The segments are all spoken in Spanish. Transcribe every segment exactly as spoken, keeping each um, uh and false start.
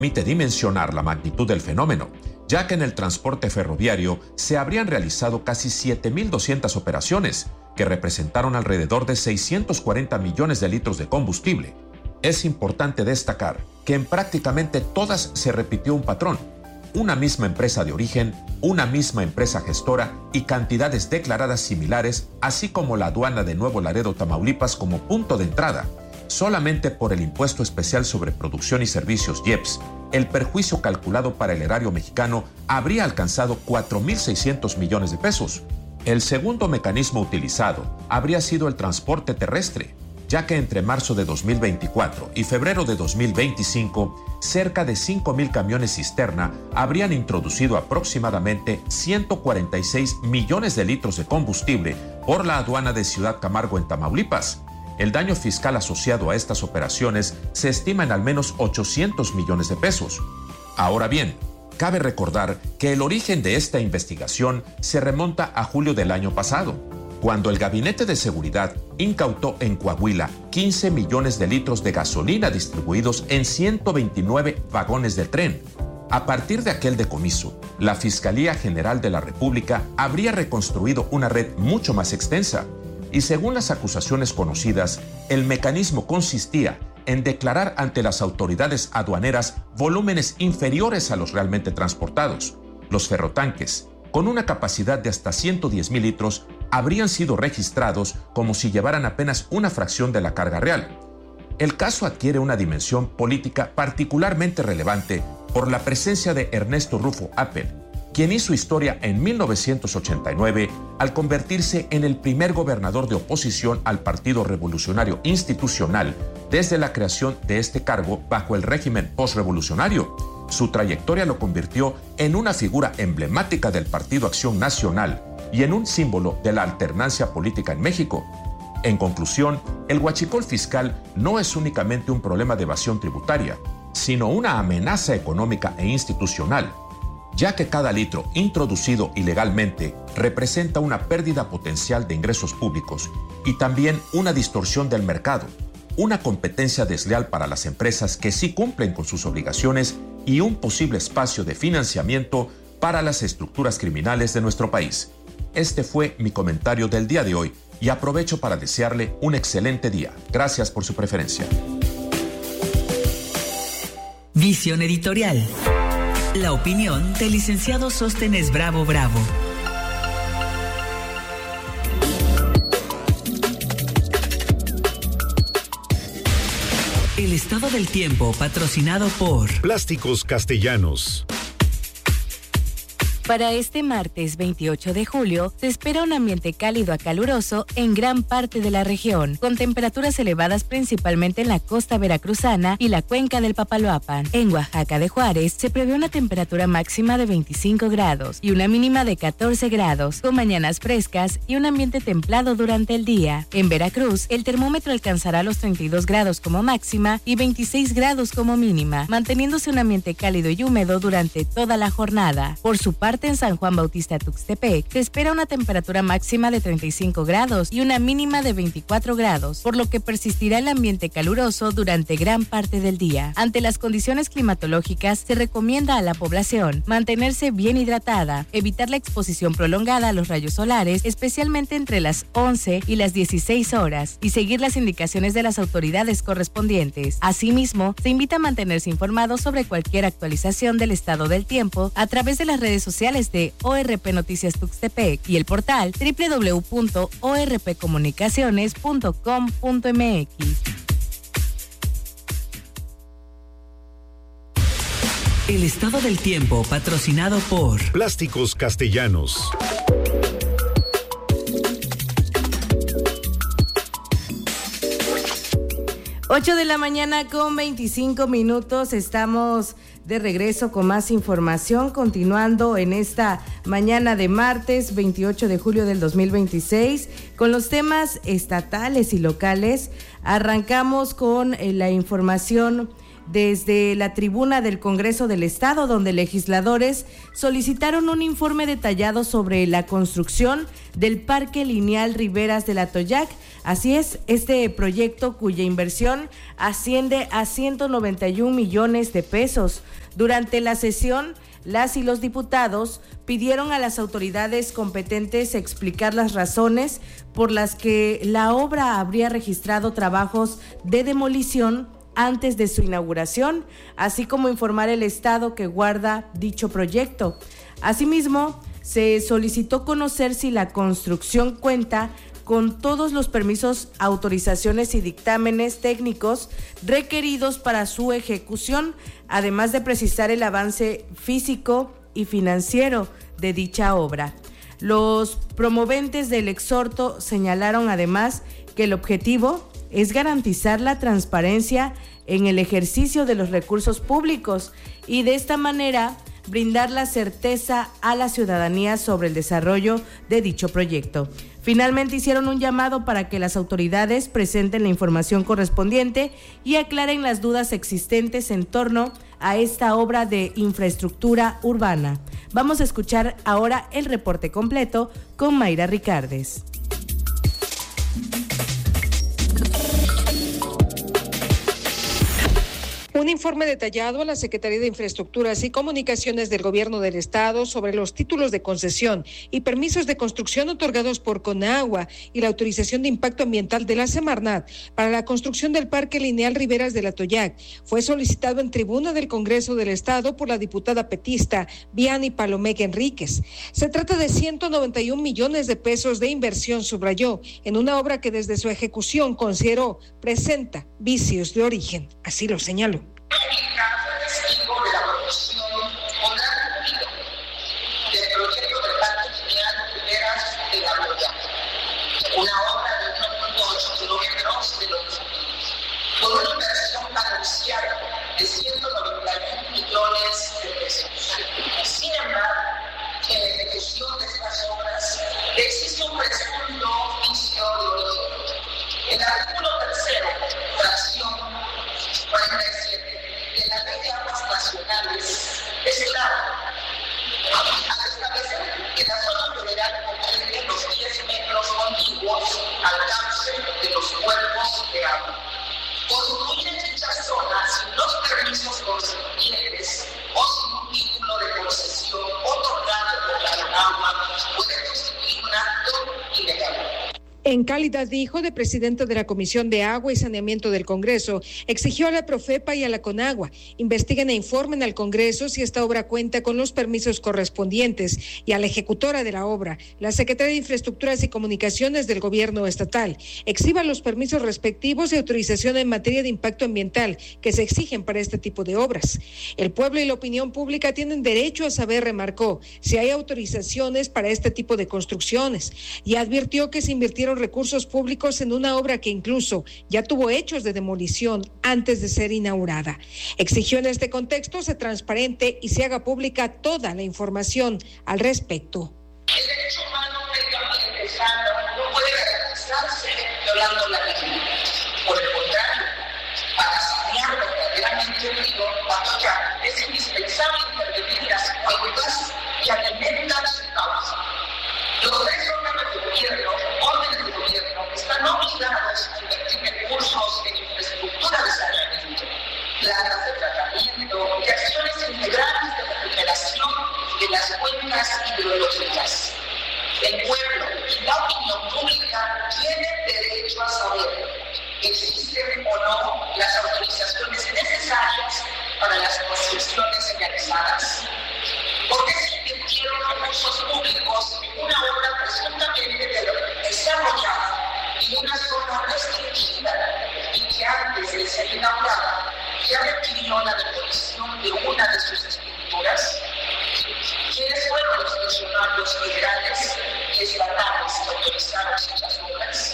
Permite dimensionar la magnitud del fenómeno, ya que en el transporte ferroviario se habrían realizado casi siete mil doscientas operaciones, que representaron alrededor de seiscientos cuarenta millones de litros de combustible. Es importante destacar que en prácticamente todas se repitió un patrón: una misma empresa de origen, una misma empresa gestora y cantidades declaradas similares, así como la aduana de Nuevo Laredo, Tamaulipas, como punto de entrada. Solamente por el Impuesto Especial sobre Producción y Servicios I E P S, el perjuicio calculado para el erario mexicano habría alcanzado cuatro mil seiscientos millones de pesos. El segundo mecanismo utilizado habría sido el transporte terrestre, ya que entre marzo de dos mil veinticuatro y febrero de dos mil veinticinco, cerca de cinco mil camiones cisterna habrían introducido aproximadamente ciento cuarenta y seis millones de litros de combustible por la aduana de Ciudad Camargo en Tamaulipas. El daño fiscal asociado a estas operaciones se estima en al menos ochocientos millones de pesos. Ahora bien, cabe recordar que el origen de esta investigación se remonta a julio del año pasado, cuando el Gabinete de Seguridad incautó en Coahuila quince millones de litros de gasolina distribuidos en ciento veintinueve vagones del tren. A partir de aquel decomiso, la Fiscalía General de la República habría reconstruido una red mucho más extensa, y según las acusaciones conocidas, el mecanismo consistía en declarar ante las autoridades aduaneras volúmenes inferiores a los realmente transportados. Los ferrotanques, con una capacidad de hasta ciento diez mil litros, habrían sido registrados como si llevaran apenas una fracción de la carga real. El caso adquiere una dimensión política particularmente relevante por la presencia de Ernesto Rufo Appel, quien hizo historia en mil novecientos ochenta y nueve al convertirse en el primer gobernador de oposición al Partido Revolucionario Institucional desde la creación de este cargo bajo el régimen postrevolucionario. Su trayectoria lo convirtió en una figura emblemática del Partido Acción Nacional y en un símbolo de la alternancia política en México. En conclusión, el huachicol fiscal no es únicamente un problema de evasión tributaria, sino una amenaza económica e institucional, ya que cada litro introducido ilegalmente representa una pérdida potencial de ingresos públicos y también una distorsión del mercado, una competencia desleal para las empresas que sí cumplen con sus obligaciones y un posible espacio de financiamiento para las estructuras criminales de nuestro país. Este fue mi comentario del día de hoy y aprovecho para desearle un excelente día. Gracias por su preferencia. Visión editorial. La opinión del licenciado Sóstenes Bravo Bravo. El estado del tiempo patrocinado por Plásticos Castellanos. Para este martes veintiocho de julio, se espera un ambiente cálido a caluroso en gran parte de la región, con temperaturas elevadas principalmente en la costa veracruzana y la cuenca del Papaloapan. En Oaxaca de Juárez, se prevé una temperatura máxima de veinticinco grados y una mínima de catorce grados, con mañanas frescas y un ambiente templado durante el día. En Veracruz, el termómetro alcanzará los treinta y dos grados como máxima y veintiséis grados como mínima, manteniéndose un ambiente cálido y húmedo durante toda la jornada. Por su parte, en San Juan Bautista Tuxtepec, se espera una temperatura máxima de treinta y cinco grados y una mínima de veinticuatro grados, por lo que persistirá el ambiente caluroso durante gran parte del día. Ante las condiciones climatológicas, se recomienda a la población mantenerse bien hidratada, evitar la exposición prolongada a los rayos solares, especialmente entre las once y las dieciséis horas, y seguir las indicaciones de las autoridades correspondientes. Asimismo, se invita a mantenerse informados sobre cualquier actualización del estado del tiempo a través de las redes sociales de O R P Noticias Tuxtepec y el portal doble u doble u doble u punto o r p comunicaciones punto com punto m x. El estado del tiempo patrocinado por Plásticos Castellanos. ocho de la mañana con veinticinco minutos, estamos de regreso con más información, continuando en esta mañana de martes veintiocho de julio del dos mil veintiséis con los temas estatales y locales. Arrancamos con eh, la información desde la tribuna del Congreso del Estado, donde legisladores solicitaron un informe detallado sobre la construcción del Parque Lineal Riberas del Atoyac. Así es, este proyecto cuya inversión asciende a ciento noventa y un millones de pesos. Durante la sesión, las y los diputados pidieron a las autoridades competentes explicar las razones por las que la obra habría registrado trabajos de demolición antes de su inauguración, así como informar el estado que guarda dicho proyecto. Asimismo, se solicitó conocer si la construcción cuenta con todos los permisos, autorizaciones y dictámenes técnicos requeridos para su ejecución, además de precisar el avance físico y financiero de dicha obra. Los promoventes del exhorto señalaron además que el objetivo es garantizar la transparencia en el ejercicio de los recursos públicos y de esta manera brindar la certeza a la ciudadanía sobre el desarrollo de dicho proyecto. Finalmente hicieron un llamado para que las autoridades presenten la información correspondiente y aclaren las dudas existentes en torno a esta obra de infraestructura urbana. Vamos a escuchar ahora el reporte completo con Mayra Ricardes. Un informe detallado a la Secretaría de Infraestructuras y Comunicaciones del Gobierno del Estado sobre los títulos de concesión y permisos de construcción otorgados por Conagua y la autorización de impacto ambiental de la Semarnat para la construcción del Parque Lineal Riberas del Atoyac fue solicitado en tribuna del Congreso del Estado por la diputada petista Viani Palomec Enríquez. Se trata de ciento noventa y un millones de pesos de inversión, subrayó, en una obra que desde su ejecución consideró presenta vicios de origen. Así lo señaló. Testigo de la producción con gran ruido del proyecto del Parque Lineal Riberas del Atoyac, una obra de uno punto ocho kilómetros de longitud, con una inversión anunciada de ciento noventa y un millones de pesos. Sin embargo, en la ejecución de estas obras existe un presunto vicio de origen. El artículo tercero, fracción cuarenta y siete de la Ley de Aguas Nacionales es claro al establecer que la zona federal comprende los diez metros contiguos al cauce de los cuerpos de agua. Construir en dicha zona sin los permisos correspondientes o sin un título de concesión otorgado por la Conagua puede constituir un acto ilegal. En calidad, dijo, de presidente de la Comisión de Agua y Saneamiento del Congreso, exigió a la Profepa y a la Conagua investiguen e informen al Congreso si esta obra cuenta con los permisos correspondientes y a la ejecutora de la obra, la Secretaría de Infraestructuras y Comunicaciones del Gobierno Estatal, exhiba los permisos respectivos y autorización en materia de impacto ambiental que se exigen para este tipo de obras. El pueblo y la opinión pública tienen derecho a saber, remarcó, si hay autorizaciones para este tipo de construcciones y advirtió que se invirtieron recursos públicos en una obra que incluso ya tuvo hechos de demolición antes de ser inaugurada. Exigió en este contexto se transparente y se haga pública toda la información al respecto. El derecho humano medioambiental sano no puede garantizarse violando la ley. Por el contrario, para sanear verdaderamente el río Atoyac es indispensable intervenir las cuencas que alimentan su causa. Los tres órganos de gobierno, órdenes de gobierno, están obligados a invertir recursos en infraestructura de saneamiento, plantas de tratamiento y acciones integrales de recuperación de las cuencas hidrológicas. El pueblo y la opinión pública tienen derecho a saber existen o no las autorizaciones necesarias para las construcciones realizadas. ¿Por qué se invirtieron recursos públicos en una obra presuntamente desarrollada en una zona restringida y que antes de ser inaugurada ya requirió la demolición de una de sus estructuras? ¿Quiénes fueron los funcionarios federales y estatales que autorizaron dichas obras?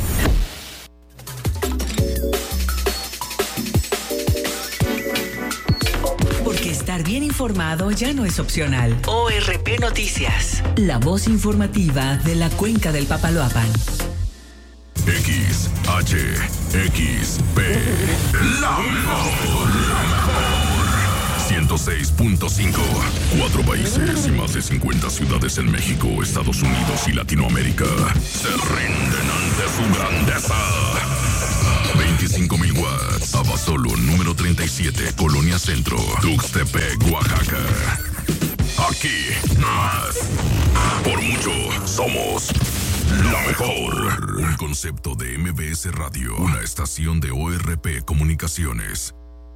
Porque estar bien informado ya no es opcional. O R P Noticias, la voz informativa de la Cuenca del Papaloapan. X, H, X, P. La mejor, la mejor. ciento seis punto cinco. Cuatro países y más de cincuenta ciudades en México, Estados Unidos y Latinoamérica se rinden ante su grandeza. veinticinco mil watts. Abasolo, número treinta y siete, Colonia Centro, Tuxtepec, Oaxaca. Aquí, más. Por mucho, somos la mejor. Un concepto de M B S Radio, una estación de O R P Comunicaciones.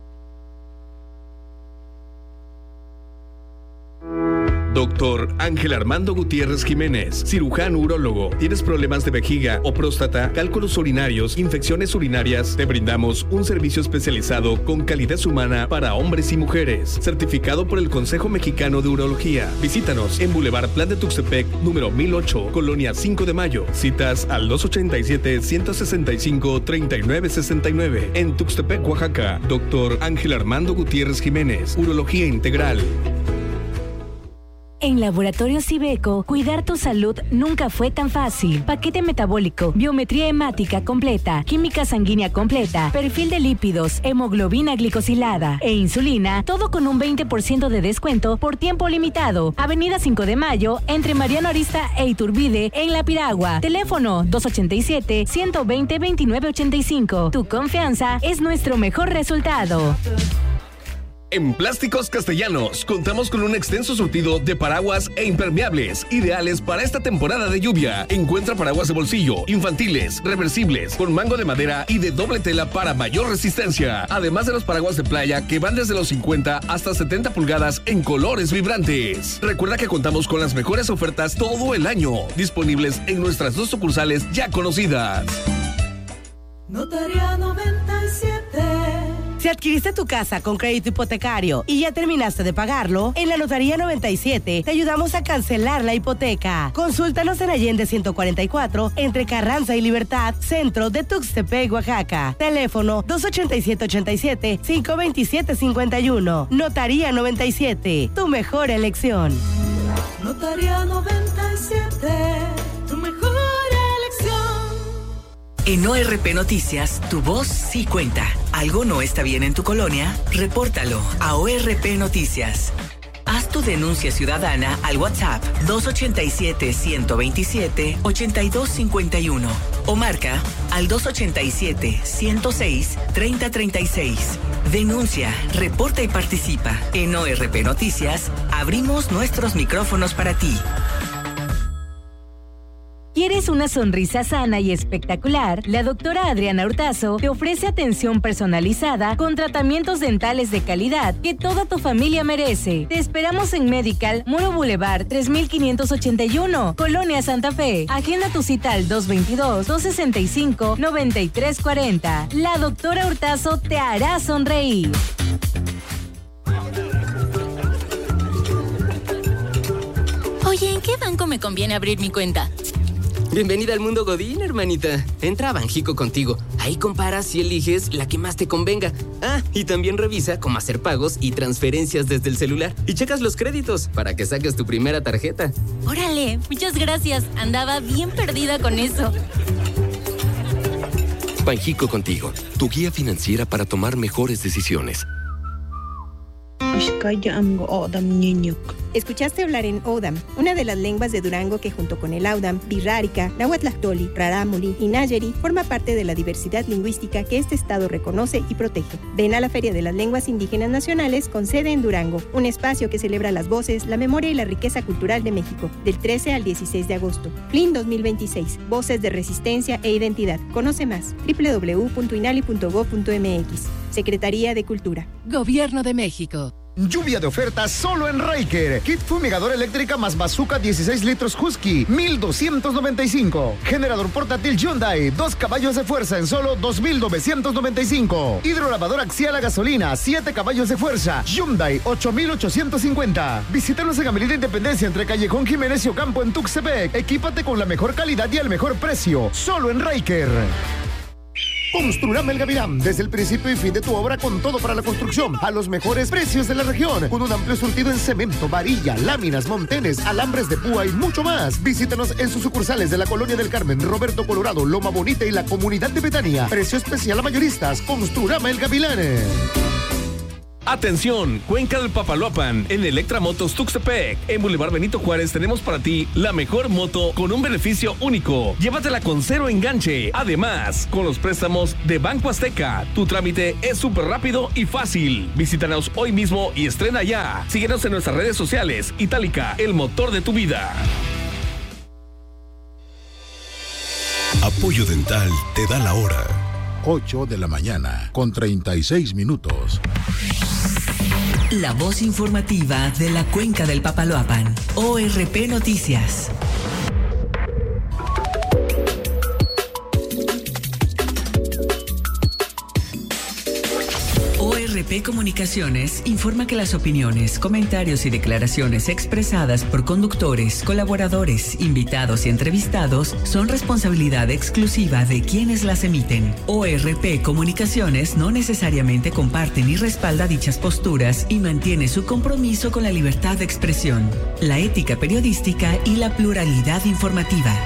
Doctor Ángel Armando Gutiérrez Jiménez, cirujano urólogo. ¿Tienes problemas de vejiga o próstata, cálculos urinarios, infecciones urinarias? Te brindamos un servicio especializado con calidez humana para hombres y mujeres, certificado por el Consejo Mexicano de Urología. Visítanos en Boulevard Plan de Tuxtepec, número mil ocho, Colonia cinco de Mayo. Citas al dos ochenta y siete, ciento sesenta y cinco, treinta y nueve sesenta y nueve. En Tuxtepec, Oaxaca. Doctor Ángel Armando Gutiérrez Jiménez, Urología Integral. En Laboratorios Ibeco, cuidar tu salud nunca fue tan fácil. Paquete metabólico, biometría hemática completa, química sanguínea completa, perfil de lípidos, hemoglobina glicosilada e insulina, todo con un veinte por ciento de descuento por tiempo limitado. Avenida cinco de Mayo, entre Mariano Arista e Iturbide, en La Piragua. Teléfono dos ochenta y siete, ciento veinte, veintinueve ochenta y cinco. Tu confianza es nuestro mejor resultado. En Plásticos Castellanos contamos con un extenso surtido de paraguas e impermeables ideales para esta temporada de lluvia. Encuentra paraguas de bolsillo, infantiles, reversibles, con mango de madera y de doble tela para mayor resistencia. Además de los paraguas de playa que van desde los cincuenta hasta setenta pulgadas en colores vibrantes. Recuerda que contamos con las mejores ofertas todo el año, disponibles en nuestras dos sucursales ya conocidas. Notaría noventa y siete. Si adquiriste tu casa con crédito hipotecario y ya terminaste de pagarlo, en la Notaría noventa y siete te ayudamos a cancelar la hipoteca. Consúltanos en Allende ciento cuarenta y cuatro, entre Carranza y Libertad, centro de Tuxtepec, Oaxaca. Teléfono dos ochenta y siete, ochenta y siete, cinco veintisiete, cincuenta y uno. Notaría noventa y siete, tu mejor elección. Notaría noventa y siete, tu mejor elección. En O R P Noticias, tu voz sí cuenta. ¿Algo no está bien en tu colonia? Repórtalo a O R P Noticias. Haz tu denuncia ciudadana al WhatsApp dos ochenta y siete, ciento veintisiete, ochenta y dos cincuenta y uno o marca al dos ochenta y siete, ciento seis, treinta treinta y seis. Denuncia, reporta y participa. En O R P Noticias, abrimos nuestros micrófonos para ti. ¿Quieres una sonrisa sana y espectacular? La doctora Adriana Hurtazo te ofrece atención personalizada con tratamientos dentales de calidad que toda tu familia merece. Te esperamos en Medical, Muro Boulevard tres mil quinientos ochenta y uno, Colonia Santa Fe. Agenda tu cita al dos veintidós, dos sesenta y cinco, noventa y tres cuarenta. La doctora Hurtazo te hará sonreír. Oye, ¿en qué banco me conviene abrir mi cuenta? Bienvenida al mundo Godín, hermanita. Entra a Banjico Contigo. Ahí comparas y eliges la que más te convenga. Ah, y también revisa cómo hacer pagos y transferencias desde el celular. Y checas los créditos para que saques tu primera tarjeta. Órale, muchas gracias. Andaba bien perdida con eso. Banjico Contigo, tu guía financiera para tomar mejores decisiones. Escuchaste hablar en Odam, una de las lenguas de Durango que junto con el Audam, Birrárica, Nahuatlactoli, Rarámuri y Nayeri forma parte de la diversidad lingüística que este estado reconoce y protege. Ven a la Feria de las Lenguas Indígenas Nacionales con sede en Durango, un espacio que celebra las voces, la memoria y la riqueza cultural de México, del trece al dieciséis de agosto. F L I N dos mil veintiséis, Voces de Resistencia e Identidad. Conoce más, doble u doble u doble u punto inali punto gob punto m x. Secretaría de Cultura. Gobierno de México. Lluvia de ofertas solo en Ryker. Kit fumigadora eléctrica más bazooka dieciséis litros Husky, mil doscientos noventa y cinco. Generador portátil Hyundai, dos caballos de fuerza en solo dos mil novecientos noventa y cinco. Hidrolavador axial a gasolina, siete caballos de fuerza, Hyundai, ocho mil ochocientos cincuenta. Visítanos en Avenida Independencia entre Callejón Jiménez y Ocampo en Tuxtepec. Equípate con la mejor calidad y el mejor precio, solo en Ryker. Construrama El Gavilán, desde el principio y fin de tu obra con todo para la construcción, a los mejores precios de la región, con un amplio surtido en cemento, varilla, láminas, montenes, alambres de púa y mucho más. Visítanos en sus sucursales de la Colonia del Carmen, Roberto Colorado, Loma Bonita y la Comunidad de Betania. Precio especial a mayoristas. Construrama El Gavilán. Atención, Cuenca del Papaloapan, en Electramotos Tuxtepec. En Boulevard Benito Juárez tenemos para ti la mejor moto con un beneficio único. Llévatela con cero enganche. Además, con los préstamos de Banco Azteca, tu trámite es súper rápido y fácil. Visítanos hoy mismo y estrena ya. Síguenos en nuestras redes sociales. Itálica, el motor de tu vida. Apoyo Dental te da la hora. ocho de la mañana, con treinta y seis minutos. La voz informativa de la Cuenca del Papaloapan. O R P Noticias. O R P Comunicaciones informa que las opiniones, comentarios y declaraciones expresadas por conductores, colaboradores, invitados y entrevistados son responsabilidad exclusiva de quienes las emiten. O R P Comunicaciones no necesariamente comparte ni respalda dichas posturas y mantiene su compromiso con la libertad de expresión, la ética periodística y la pluralidad informativa.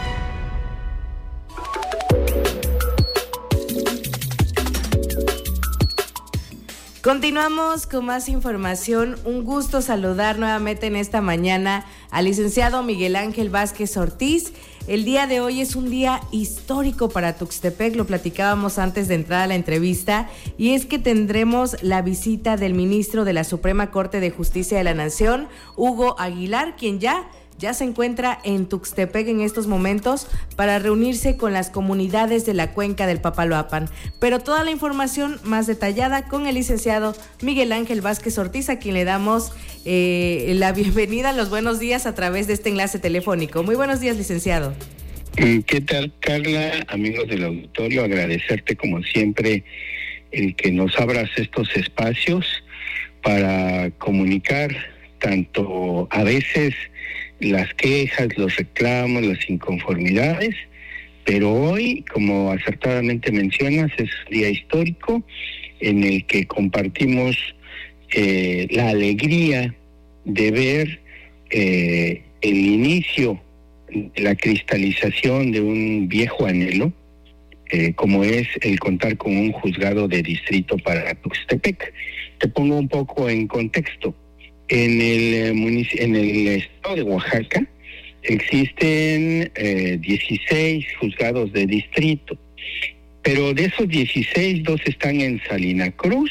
Continuamos con más información. Un gusto saludar nuevamente en esta mañana al licenciado Miguel Ángel Vázquez Ortiz. El día de hoy es un día histórico para Tuxtepec, lo platicábamos antes de entrar a la entrevista, y es que tendremos la visita del ministro de la Suprema Corte de Justicia de la Nación, Hugo Aguilar, quien ya ya se encuentra en Tuxtepec en estos momentos para reunirse con las comunidades de la Cuenca del Papaloapan. Pero toda la información más detallada con el licenciado Miguel Ángel Vázquez Ortiz, a quien le damos eh, la bienvenida, los buenos días a través de este enlace telefónico. Muy buenos días, licenciado. ¿Qué tal, Carla? Amigos del auditorio, agradecerte como siempre el que nos abras estos espacios para comunicar tanto a veces las quejas, los reclamos, las inconformidades, pero hoy, como acertadamente mencionas, es un día histórico en el que compartimos eh, la alegría de ver eh, el inicio, la cristalización de un viejo anhelo, eh, como es el contar con un juzgado de distrito para Tuxtepec. Te pongo un poco en contexto. En el, munic- en el estado de Oaxaca existen eh, dieciséis juzgados de distrito, pero de esos dieciséis, dos están en Salina Cruz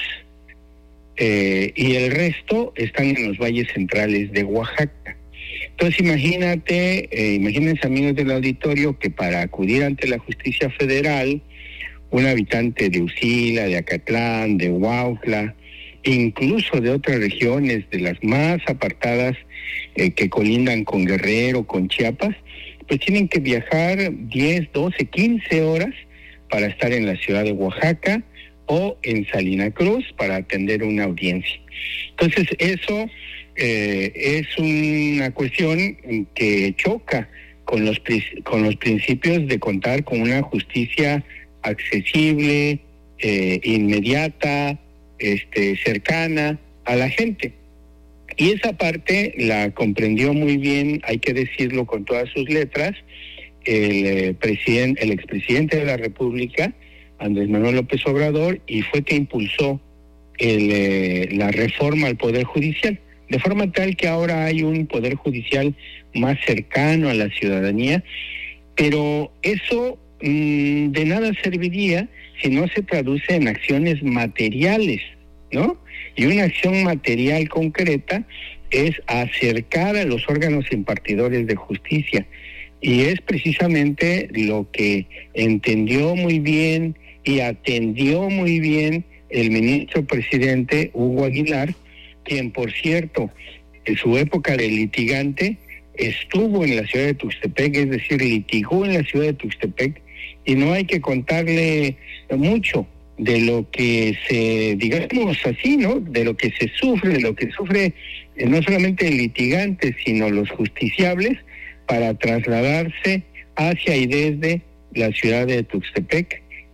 eh, y el resto están en los valles centrales de Oaxaca. Entonces imagínate, eh, imagínense amigos del auditorio, que para acudir ante la justicia federal, un habitante de Usila, de Acatlán, de Huautla, incluso de otras regiones, de las más apartadas eh, que colindan con Guerrero, con Chiapas, pues tienen que viajar diez, doce, quince horas para estar en la ciudad de Oaxaca o en Salina Cruz para atender una audiencia. Entonces eso eh, es una cuestión que choca con los, con los principios de contar con una justicia accesible, eh, inmediata, Este, cercana a la gente. Y esa parte la comprendió muy bien, hay que decirlo con todas sus letras, el eh, presidente, el expresidente de la República, Andrés Manuel López Obrador, y fue que impulsó el, eh, la reforma al Poder Judicial, de forma tal que ahora hay un Poder Judicial más cercano a la ciudadanía, pero eso mmm, de nada serviría si no se traduce en acciones materiales, ¿no? Y una acción material concreta es acercar a los órganos impartidores de justicia. Y es precisamente lo que entendió muy bien y atendió muy bien el ministro presidente Hugo Aguilar, quien, por cierto, en su época de litigante, estuvo en la ciudad de Tuxtepec, es decir, litigó en la ciudad de Tuxtepec, y no hay que contarle mucho de lo que se, digamos así, ¿no? De lo que se sufre, de lo que sufre eh, no solamente el litigante, sino los justiciables, para trasladarse hacia y desde la ciudad de Tuxtepec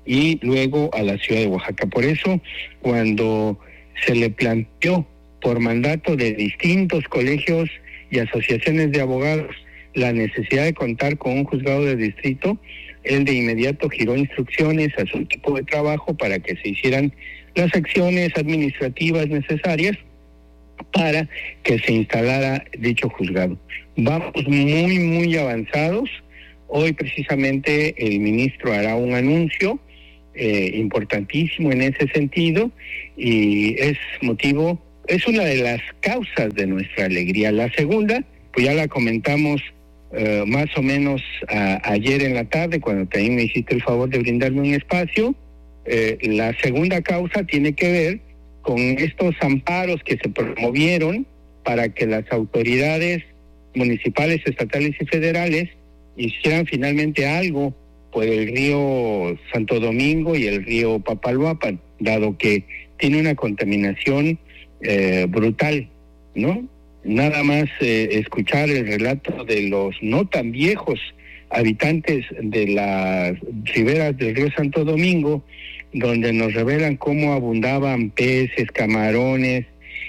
y luego a la ciudad de Oaxaca. Por eso, cuando se le planteó por mandato de distintos colegios y asociaciones de abogados la necesidad de contar con un juzgado de distrito, él de inmediato giró instrucciones a su equipo de trabajo para que se hicieran las acciones administrativas necesarias para que se instalara dicho juzgado. Vamos muy, muy avanzados. Hoy precisamente el ministro hará un anuncio eh, importantísimo en ese sentido y es motivo, es una de las causas de nuestra alegría. La segunda, pues ya la comentamos Uh, más o menos uh, ayer en la tarde, cuando también me hiciste el favor de brindarme un espacio. Eh, la segunda causa tiene que ver con estos amparos que se promovieron para que las autoridades municipales, estatales y federales hicieran finalmente algo por el río Santo Domingo y el río Papaloapan, dado que tiene una contaminación eh, brutal, ¿no? Nada más eh, escuchar el relato de los no tan viejos habitantes de las riberas del río Santo Domingo, donde nos revelan cómo abundaban peces, camarones,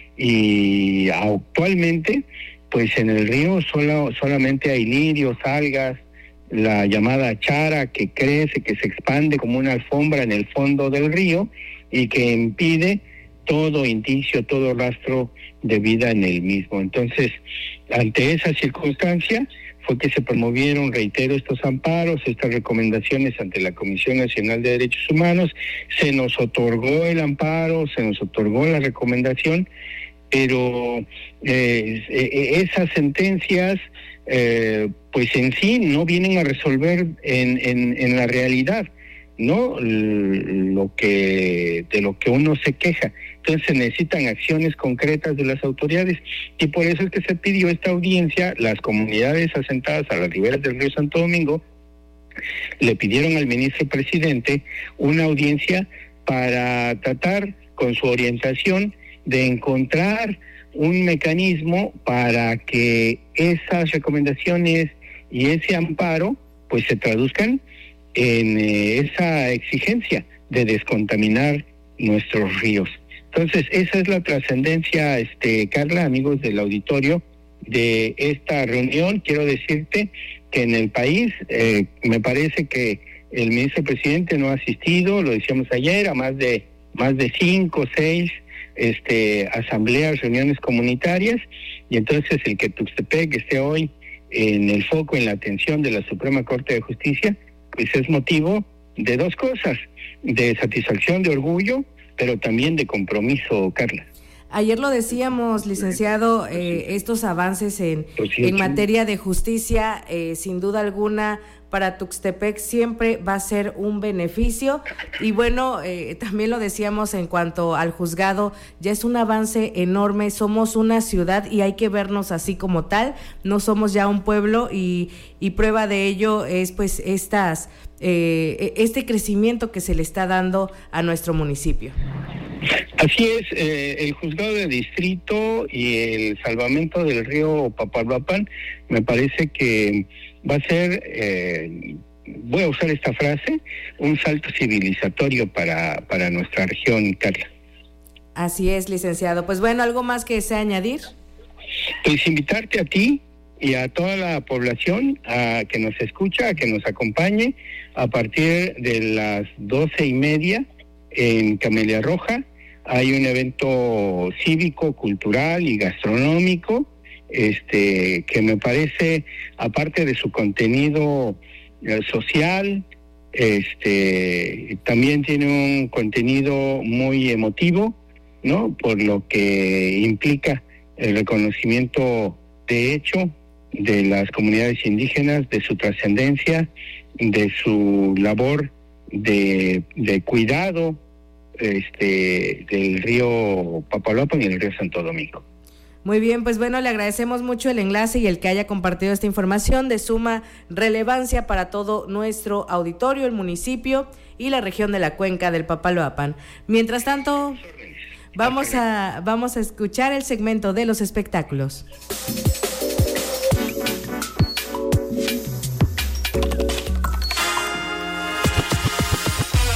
y actualmente, pues en el río solo, solamente hay lirios, algas, la llamada chara que crece, que se expande como una alfombra en el fondo del río y que impide todo indicio, todo rastro de vida en el mismo. Entonces, ante esa circunstancia, fue que se promovieron, reitero, estos amparos, estas recomendaciones ante la Comisión Nacional de Derechos Humanos. Se nos otorgó el amparo, se nos otorgó la recomendación, pero eh, esas sentencias, eh, pues en sí no vienen a resolver en, en, en la realidad, ¿no? Lo que, de lo que uno se queja. Entonces se necesitan acciones concretas de las autoridades y por eso es que se pidió esta audiencia. Las comunidades asentadas a las riberas del río Santo Domingo le pidieron al ministro presidente una audiencia para tratar con su orientación de encontrar un mecanismo para que esas recomendaciones y ese amparo pues se traduzcan en eh, esa exigencia de descontaminar nuestros ríos. Entonces, esa es la trascendencia, este, Carla, amigos del auditorio, de esta reunión. Quiero decirte que en el país, eh, me parece que el ministro presidente no ha asistido, lo decíamos ayer, a más de más de cinco, seis este, asambleas, reuniones comunitarias, y entonces el que Tuxtepec esté hoy en el foco, en la atención de la Suprema Corte de Justicia, pues es motivo de dos cosas, de satisfacción, de orgullo, pero también de compromiso, Carla. Ayer lo decíamos, licenciado, eh, estos avances en, en materia de justicia, eh, sin duda alguna, para Tuxtepec siempre va a ser un beneficio. Y bueno, eh, también lo decíamos en cuanto al juzgado, ya es un avance enorme, somos una ciudad y hay que vernos así como tal, no somos ya un pueblo, y, y prueba de ello es pues estas eh, este crecimiento que se le está dando a nuestro municipio. Así es, eh, el juzgado de distrito y el salvamento del río Papaloapan me parece que va a ser, eh, voy a usar esta frase, un salto civilizatorio para, para nuestra región, Carla. Así es, licenciado. Pues bueno, ¿algo más que desea añadir? Pues invitarte a ti y a toda la población a que nos escucha, a que nos acompañe a partir de las doce y media en Camelia Roja. Hay un evento cívico, cultural y gastronómico, este, que me parece, aparte de su contenido eh, social, este, también tiene un contenido muy emotivo, ¿no? Por lo que implica el reconocimiento de hecho de las comunidades indígenas, de su trascendencia, de su labor de, de cuidado este del río Papaloapan y el río Santo Domingo. Muy bien, pues bueno, le agradecemos mucho el enlace y el que haya compartido esta información de suma relevancia para todo nuestro auditorio, el municipio y la región de la cuenca del Papaloapan. Mientras tanto, vamos a, vamos a escuchar el segmento de los espectáculos.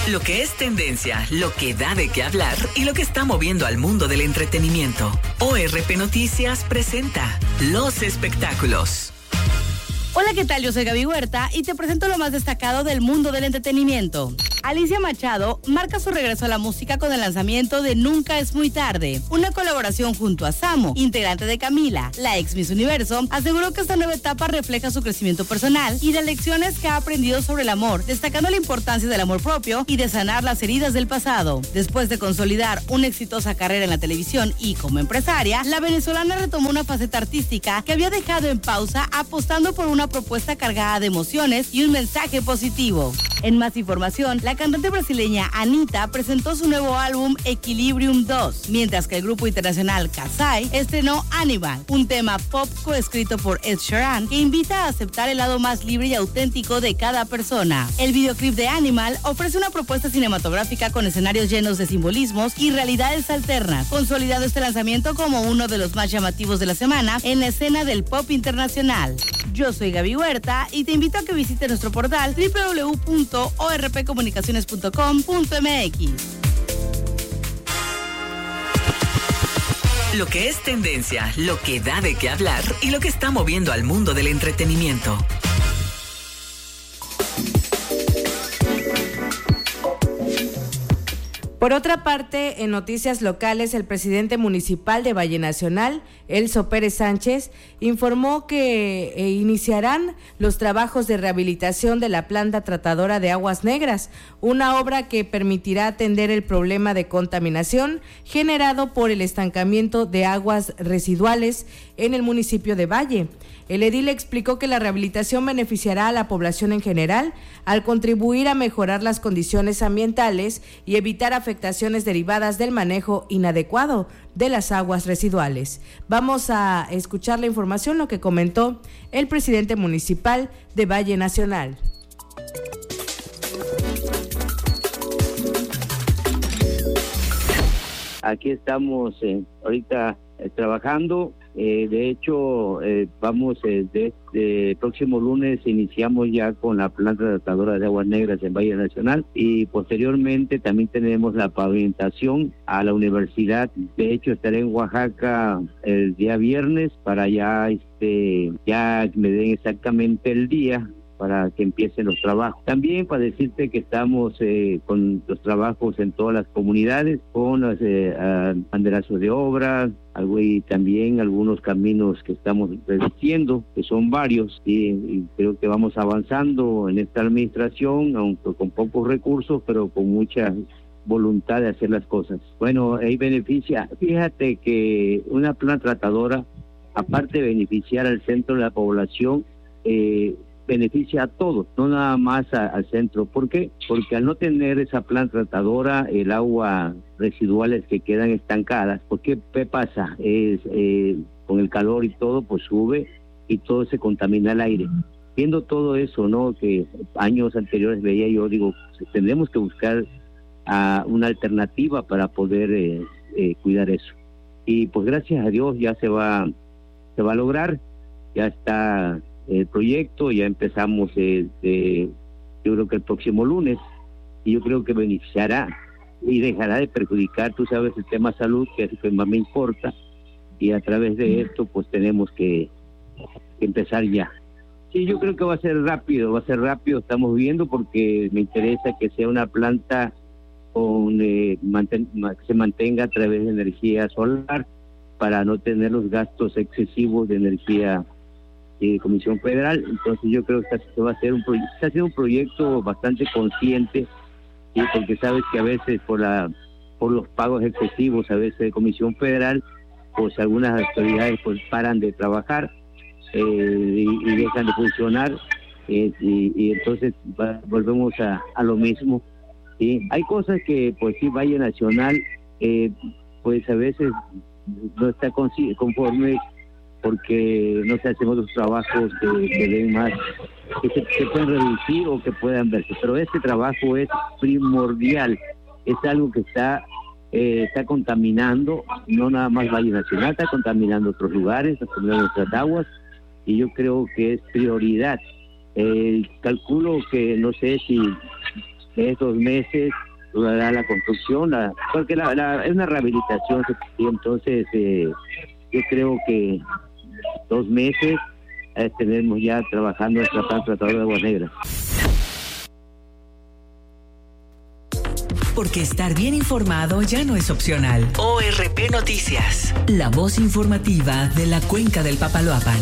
Lo que es tendencia, lo que da de qué hablar y lo que está moviendo al mundo del entretenimiento. O R P Noticias presenta Los Espectáculos. Hola, ¿qué tal? Yo soy Gaby Huerta y te presento lo más destacado del mundo del entretenimiento. Alicia Machado marca su regreso a la música con el lanzamiento de Nunca es muy tarde, una colaboración junto a Samo, integrante de Camila. La ex Miss Universo aseguró que esta nueva etapa refleja su crecimiento personal y las lecciones que ha aprendido sobre el amor, destacando la importancia del amor propio y de sanar las heridas del pasado. Después de consolidar una exitosa carrera en la televisión y como empresaria, la venezolana retomó una faceta artística que había dejado en pausa, apostando por una propuesta cargada de emociones y un mensaje positivo. En más información, la cantante brasileña Anitta presentó su nuevo álbum Equilibrium dos, mientras que el grupo internacional Kasai estrenó Animal, un tema pop coescrito por Ed Sheeran que invita a aceptar el lado más libre y auténtico de cada persona. El videoclip de Animal ofrece una propuesta cinematográfica con escenarios llenos de simbolismos y realidades alternas, consolidando este lanzamiento como uno de los más llamativos de la semana en la escena del pop internacional. Yo soy Gaby Huerta y te invito a que visites nuestro portal doble u doble u doble u punto o r p comunicaciones punto com punto m x. Lo que es tendencia, lo que da de qué hablar y lo que está moviendo al mundo del entretenimiento. Por otra parte, en noticias locales, el presidente municipal de Valle Nacional, Elso Pérez Sánchez, informó que eh, iniciarán los trabajos de rehabilitación de la planta tratadora de aguas negras, una obra que permitirá atender el problema de contaminación generado por el estancamiento de aguas residuales en el municipio de Valle. El edil explicó que la rehabilitación beneficiará a la población en general al contribuir a mejorar las condiciones ambientales y evitar afectaciones derivadas del manejo inadecuado de las aguas residuales. Vamos a escuchar la información, lo que comentó el presidente municipal de Valle Nacional. Aquí estamos eh, ahorita eh, trabajando. Eh, de hecho, eh, vamos, eh, desde el próximo lunes iniciamos ya con la planta tratadora de aguas negras en Valle Nacional y posteriormente también tenemos la pavimentación a la universidad. De hecho, estaré en Oaxaca el día viernes para ya, este, ya me den exactamente el día para que empiecen los trabajos. También para decirte que estamos eh, con los trabajos en todas las comunidades, con los eh, banderazos de obra, algo, y también algunos caminos que estamos reduciendo, que son varios, y, y creo que vamos avanzando en esta administración, aunque con pocos recursos, pero con mucha voluntad de hacer las cosas. Bueno, ahí beneficia, fíjate que una planta tratadora, aparte de beneficiar al centro de la población, eh, beneficia a todos, no nada más a, al centro. ¿Por qué? Porque al no tener esa planta tratadora, el agua residuales que quedan estancadas, ¿por qué, qué pasa? Es, eh, con el calor y todo, pues sube y todo se contamina el aire. Viendo todo eso, ¿no? Que años anteriores veía yo, digo, tendremos que buscar uh, una alternativa para poder eh, eh, cuidar eso. Y pues gracias a Dios ya se va, se va a lograr, ya está el proyecto, ya empezamos eh, de, yo creo que el próximo lunes, y yo creo que beneficiará y dejará de perjudicar, tú sabes, el tema salud, que es lo que más me importa, y a través de esto pues tenemos que, que empezar ya. Sí, yo creo que va a ser rápido, va a ser rápido, estamos viendo, porque me interesa que sea una planta con eh, manten, que se mantenga a través de energía solar, para no tener los gastos excesivos de energía de Comisión Federal. Entonces yo creo que está, va a ser un proyecto, está haciendo un proyecto bastante consciente, ¿sí? Porque sabes que a veces por la por los pagos excesivos a veces de Comisión Federal, pues algunas autoridades pues paran de trabajar eh, y, y dejan de funcionar, eh, y, y entonces va, volvemos a, a lo mismo, ¿sí? Hay cosas que pues sí, Valle Nacional eh, pues a veces no está conforme, porque no se hacen otros trabajos que, que den más, que se que pueden reducir o que puedan verse, pero este trabajo es primordial, es algo que está eh, está contaminando, no nada más Valle Nacional, está contaminando otros lugares, está contaminando nuestras aguas, y yo creo que es prioridad. El calculo que no sé si mes, dos meses, durará la construcción, la, porque la, la, es una rehabilitación, entonces eh, yo creo que dos meses eh, tenemos ya trabajando nuestra planta tratadora de aguas negras. Porque estar bien informado ya no es opcional. O R P Noticias, la voz informativa de la Cuenca del Papaloapan.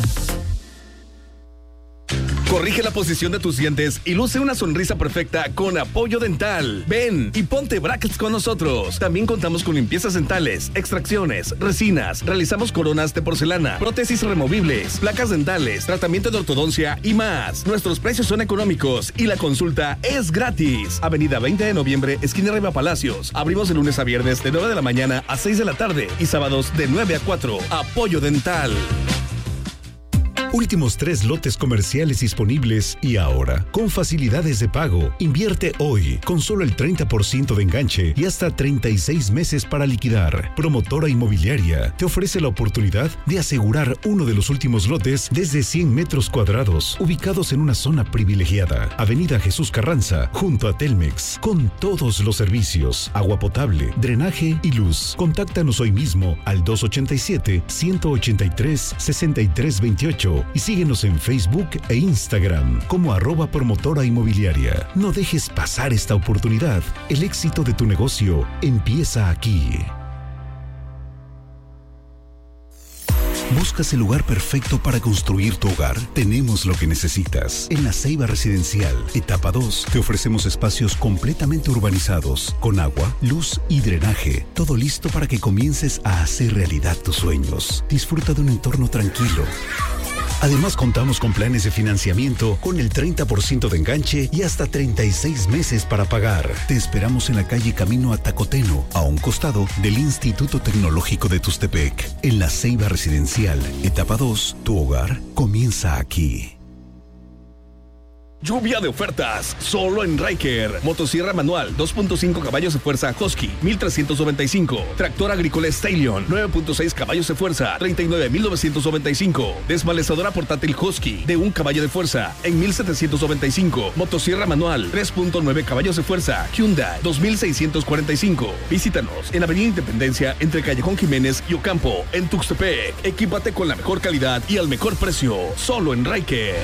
Corrige la posición de tus dientes y luce una sonrisa perfecta con Apoyo Dental. Ven y ponte brackets con nosotros. También contamos con limpiezas dentales, extracciones, resinas, realizamos coronas de porcelana, prótesis removibles, placas dentales, tratamiento de ortodoncia y más. Nuestros precios son económicos y la consulta es gratis. Avenida veinte de noviembre, esquina Riva Palacios. Abrimos de lunes a viernes de nueve de la mañana a seis de la tarde y sábados de nueve a cuatro. Apoyo Dental. Últimos tres lotes comerciales disponibles y ahora, con facilidades de pago. Invierte hoy, con solo el treinta por ciento de enganche y hasta treinta y seis meses para liquidar. Promotora Inmobiliaria te ofrece la oportunidad de asegurar uno de los últimos lotes desde cien metros cuadrados, ubicados en una zona privilegiada. Avenida Jesús Carranza, junto a Telmex, con todos los servicios, agua potable, drenaje y luz. Contáctanos hoy mismo al dos ochenta y siete, ciento ochenta y tres, sesenta y tres veintiocho y síguenos en Facebook e Instagram como arroba promotora inmobiliaria. No dejes pasar esta oportunidad. El éxito de tu negocio empieza aquí. ¿Buscas el lugar perfecto para construir tu hogar? Tenemos lo que necesitas. En La Ceiba Residencial, etapa dos, te ofrecemos espacios completamente urbanizados, con agua, luz y drenaje. Todo listo para que comiences a hacer realidad tus sueños. Disfruta de un entorno tranquilo. Además, contamos con planes de financiamiento con el treinta por ciento de enganche y hasta treinta y seis meses para pagar. Te esperamos en la calle Camino a Tacoteno, a un costado del Instituto Tecnológico de Tustepec. En La Ceiba Residencial, etapa dos, tu hogar comienza aquí. Lluvia de ofertas, solo en Ryker. Motosierra manual, dos punto cinco caballos de fuerza Husky, mil trescientos noventa y cinco. Tractor agrícola Stallion, nueve punto seis caballos de fuerza, treinta y nueve mil novecientos noventa y cinco. Desmalezadora portátil Husky, de un caballo de fuerza, en mil setecientos noventa y cinco. Motosierra manual, tres punto nueve caballos de fuerza, Hyundai, dos mil seiscientos cuarenta y cinco. Visítanos en Avenida Independencia, entre Callejón Jiménez y Ocampo, en Tuxtepec. Equípate con la mejor calidad y al mejor precio, solo en Ryker.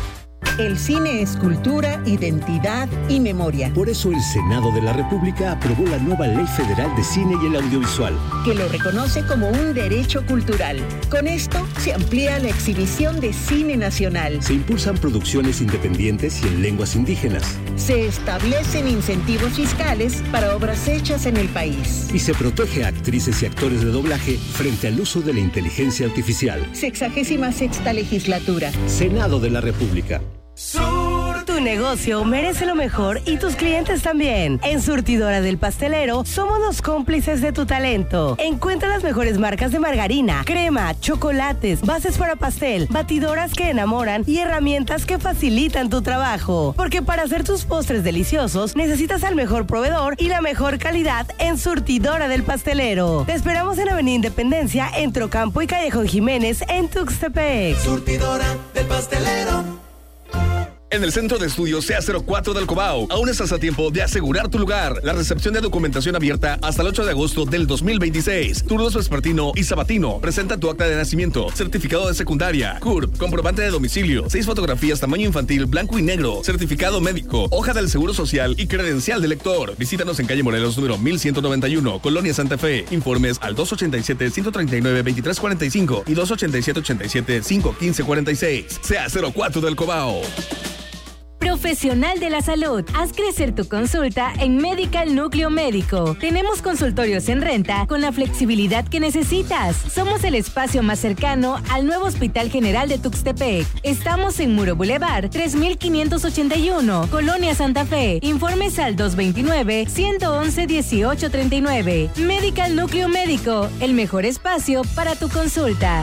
El cine es cultura, identidad y memoria. Por eso el Senado de la República aprobó la nueva Ley Federal de Cine y el Audiovisual, que lo reconoce como un derecho cultural. Con esto se amplía la exhibición de cine nacional. Se impulsan producciones independientes y en lenguas indígenas. Se establecen incentivos fiscales para obras hechas en el país. Y se protege a actrices y actores de doblaje frente al uso de la inteligencia artificial. Sexagésima sexta legislatura. Senado de la República. Sur. Tu negocio merece lo mejor y tus clientes también. En Surtidora del Pastelero somos los cómplices de tu talento. Encuentra las mejores marcas de margarina, crema, chocolates, bases para pastel, batidoras que enamoran y herramientas que facilitan tu trabajo. Porque para hacer tus postres deliciosos necesitas al mejor proveedor y la mejor calidad en Surtidora del Pastelero. Te esperamos en Avenida Independencia, entre Ocampo y Callejón Jiménez en Tuxtepec. Surtidora del Pastelero. En el Centro de Estudios C A cero cuatro del Cobao, aún estás a tiempo de asegurar tu lugar. La recepción de documentación abierta hasta el ocho de agosto del dos mil veintiséis. Turnos vespertino y sabatino. Presenta tu acta de nacimiento, certificado de secundaria, C U R P, comprobante de domicilio, seis fotografías tamaño infantil, blanco y negro, certificado médico, hoja del Seguro Social y credencial de lector. Visítanos en calle Morelos número mil ciento noventa y uno, Colonia Santa Fe. Informes al dos ochenta y siete, ciento treinta y nueve, veintitrés cuarenta y cinco y dos ochenta y siete, ochenta y siete, cinco quince cuarenta y seis. C A cero cuatro del Cobao. Profesional de la salud. Haz crecer tu consulta en Medical Núcleo Médico. Tenemos consultorios en renta con la flexibilidad que necesitas. Somos el espacio más cercano al nuevo Hospital General de Tuxtepec. Estamos en Muro Boulevard tres mil quinientos ochenta y uno, Colonia Santa Fe. Informes al dos veintinueve, ciento once, dieciocho treinta y nueve. Medical Núcleo Médico, el mejor espacio para tu consulta.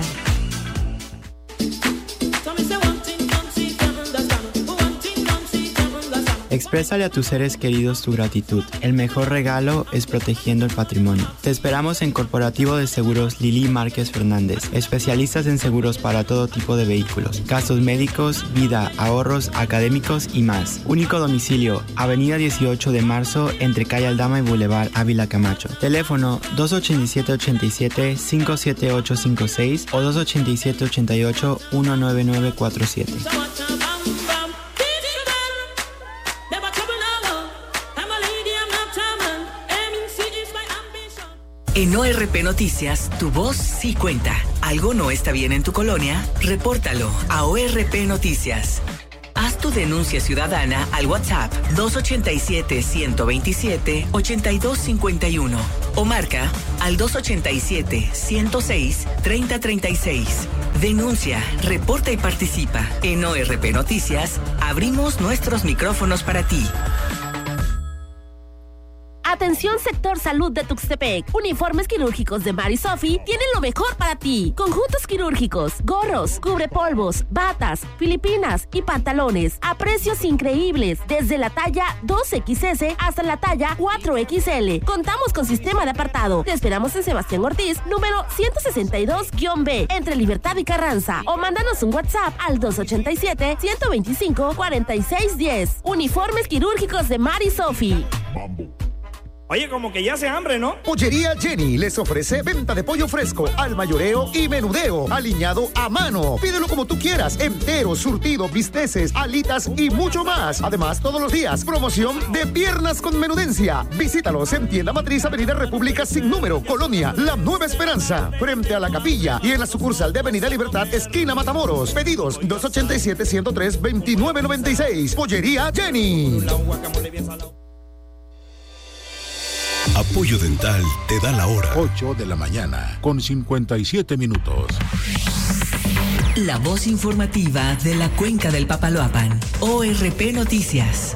Exprésale a tus seres queridos tu gratitud. El mejor regalo es protegiendo el patrimonio. Te esperamos en Corporativo de Seguros Lili Márquez Fernández, especialistas en seguros para todo tipo de vehículos, gastos médicos, vida, ahorros, académicos y más. Único domicilio, Avenida dieciocho de marzo, entre Calle Aldama y Boulevard Ávila Camacho. Teléfono dos ocho siete, ocho siete, cinco siete ocho cinco seis o dos ocho siete, ocho ocho, uno nueve nueve cuatro siete. En O R P Noticias, tu voz sí cuenta. ¿Algo no está bien en tu colonia? Repórtalo a O R P Noticias. Haz tu denuncia ciudadana al WhatsApp dos ocho siete, uno dos siete, ocho dos cinco uno o marca al dos ocho siete, uno cero seis, tres cero tres seis. Denuncia, reporta y participa. En O R P Noticias, abrimos nuestros micrófonos para ti. Atención sector salud de Tuxtepec. Uniformes quirúrgicos de Mari Sofi tienen lo mejor para ti. Conjuntos quirúrgicos, gorros, cubrepolvos, batas, filipinas y pantalones a precios increíbles desde la talla dos equis ese hasta la talla cuatro equis ele. Contamos con sistema de apartado. Te esperamos en Sebastián Ortiz, número ciento sesenta y dos B, entre Libertad y Carranza, o mándanos un WhatsApp al dos ocho siete, uno dos cinco, cuatro seis uno cero. Uniformes quirúrgicos de Mari Sofi. Oye, como que ya hace hambre, ¿no? Pollería Jenny les ofrece venta de pollo fresco, al mayoreo y menudeo, aliñado a mano. Pídelo como tú quieras, entero, surtido, bisteces, alitas y mucho más. Además, todos los días, promoción de piernas con menudencia. Visítalos en Tienda Matriz, Avenida República sin número, Colonia La Nueva Esperanza, frente a la capilla, y en la sucursal de Avenida Libertad, esquina Matamoros. Pedidos dos ocho siete, uno cero tres, dos nueve nueve seis. Pollería Jenny. Apoyo Dental te da la hora. ocho de la mañana, con cincuenta y siete minutos. La voz informativa de la Cuenca del Papaloapan. O R P Noticias.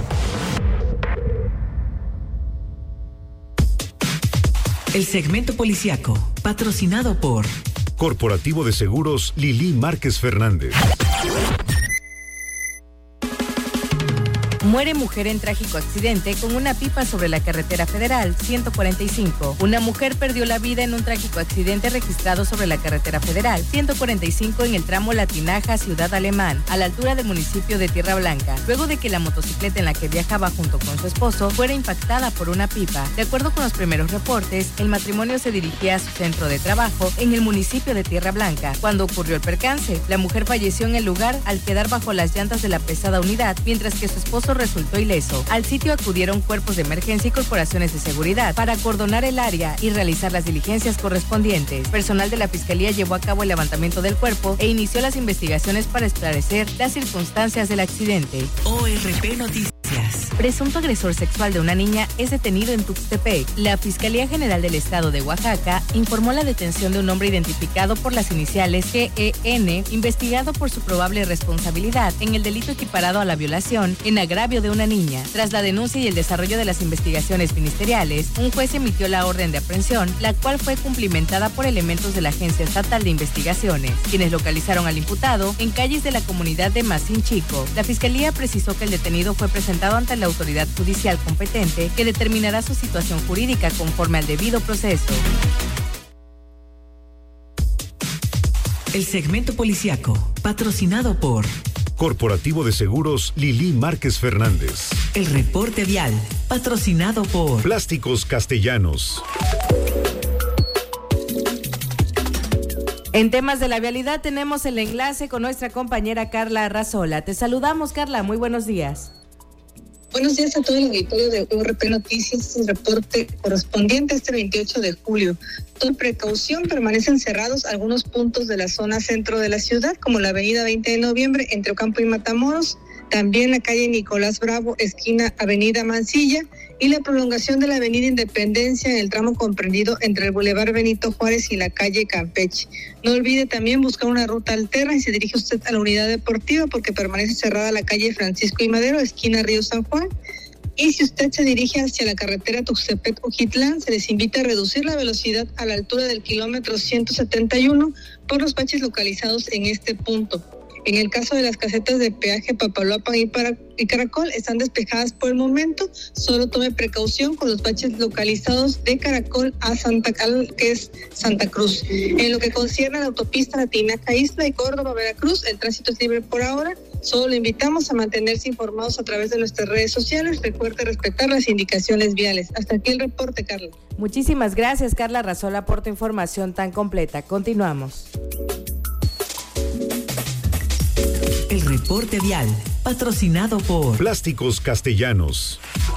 El segmento policiaco, patrocinado por Corporativo de Seguros Lili Márquez Fernández. Muere mujer en trágico accidente con una pipa sobre la carretera federal ciento cuarenta y cinco. Una mujer perdió la vida en un trágico accidente registrado sobre la carretera federal ciento cuarenta y cinco en el tramo La Tinaja, Ciudad Alemán, a la altura del municipio de Tierra Blanca, luego de que la motocicleta en la que viajaba junto con su esposo fuera impactada por una pipa. De acuerdo con los primeros reportes, el matrimonio se dirigía a su centro de trabajo en el municipio de Tierra Blanca. Cuando ocurrió el percance, la mujer falleció en el lugar al quedar bajo las llantas de la pesada unidad, mientras que su esposo resultó ileso. Al sitio acudieron cuerpos de emergencia y corporaciones de seguridad para acordonar el área y realizar las diligencias correspondientes. Personal de la Fiscalía llevó a cabo el levantamiento del cuerpo e inició las investigaciones para esclarecer las circunstancias del accidente. O R P Noticias. Presunto agresor sexual de una niña es detenido en Tuxtepec. La Fiscalía General del Estado de Oaxaca informó la detención de un hombre identificado por las iniciales G E N, investigado por su probable responsabilidad en el delito equiparado a la violación en agravio de una niña. Tras la denuncia y el desarrollo de las investigaciones ministeriales, un juez emitió la orden de aprehensión, la cual fue cumplimentada por elementos de la Agencia Estatal de Investigaciones, quienes localizaron al imputado en calles de la comunidad de Macín Chico. La Fiscalía precisó que el detenido fue presentado ante la autoridad judicial competente, que determinará su situación jurídica conforme al debido proceso. El segmento policiaco, patrocinado por Corporativo de Seguros Lili Márquez Fernández. El reporte vial, patrocinado por Plásticos Castellanos. En temas de la vialidad tenemos el enlace con nuestra compañera Carla Arrazola. Te saludamos, Carla, muy buenos días. Buenos días a todo el auditorio de O R P Noticias, el reporte correspondiente a este veintiocho de julio. Con precaución permanecen cerrados algunos puntos de la zona centro de la ciudad, como la avenida veinte de noviembre entre Ocampo y Matamoros, también la calle Nicolás Bravo, esquina avenida Mansilla, y la prolongación de la avenida Independencia en el tramo comprendido entre el Boulevard Benito Juárez y la calle Campeche. No olvide también buscar una ruta alterna y se dirige usted a la unidad deportiva porque permanece cerrada la calle Francisco y Madero, esquina Río San Juan. Y si usted se dirige hacia la carretera Tuxtepec-Ojitlán, se les invita a reducir la velocidad a la altura del kilómetro ciento setenta y uno por los baches localizados en este punto. En el caso de las casetas de peaje Papaloapan y, para, y Caracol están despejadas por el momento. Solo tome precaución con los baches localizados de Caracol a Santa Cal, que es Santa Cruz. En lo que concierne a la autopista Latinaca Isla y Córdoba Veracruz, el tránsito es libre por ahora. Solo le invitamos a mantenerse informados a través de nuestras redes sociales. Recuerde respetar las indicaciones viales. Hasta aquí el reporte, Carla. Muchísimas gracias, Carla Razola, por tu información tan completa. Continuamos. El reporte vial, patrocinado por Plásticos Castellanos.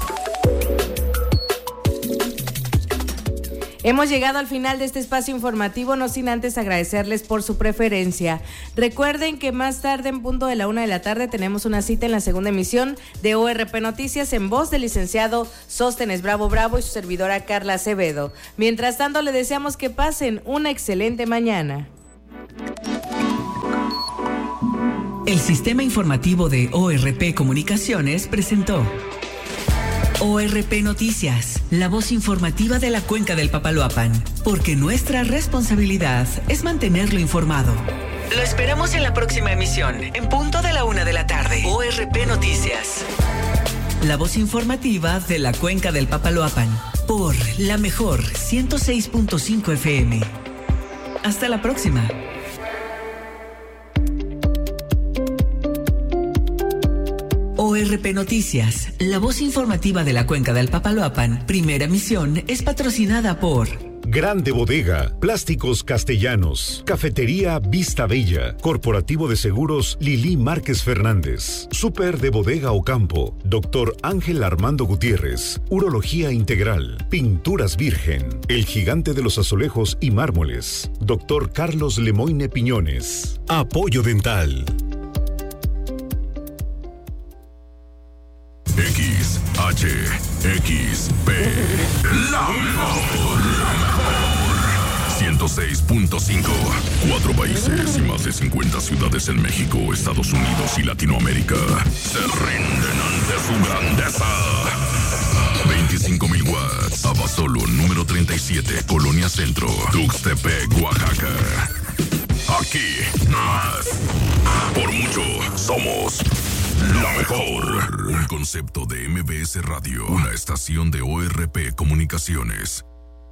Hemos llegado al final de este espacio informativo, no sin antes agradecerles por su preferencia. Recuerden que más tarde, en punto de la una de la tarde, tenemos una cita en la segunda emisión de O R P Noticias en voz del licenciado Sóstenes Bravo Bravo y su servidora Carla Acevedo. Mientras tanto, le deseamos que pasen una excelente mañana. El sistema informativo de O R P Comunicaciones presentó O R P Noticias, la voz informativa de la Cuenca del Papaloapan, porque nuestra responsabilidad es mantenerlo informado. Lo esperamos en la próxima emisión, en punto de la una de la tarde. O R P Noticias, la voz informativa de la Cuenca del Papaloapan, por la mejor ciento seis punto cinco F M. Hasta la próxima. O R P Noticias, la voz informativa de la Cuenca del Papaloapan, primera emisión, es patrocinada por Grande Bodega, Plásticos Castellanos, Cafetería Vista Bella, Corporativo de Seguros Lili Márquez Fernández, Súper de Bodega Ocampo, Doctor Ángel Armando Gutiérrez, Urología Integral, Pinturas Virgen, El Gigante de los Azulejos y Mármoles, Doctor Carlos Lemoine Piñones, Apoyo Dental. X, H, X, P, la mejor, la mejor. ciento seis punto cinco. Cuatro países y más de cincuenta ciudades en México, Estados Unidos y Latinoamérica se rinden ante su grandeza. veinticinco mil watts. Abasolo, número treinta y siete, Colonia Centro, Tuxtepec, Oaxaca. Aquí, más. Por mucho, somos la mejor. Un concepto de M B S Radio, una estación de O R P Comunicaciones.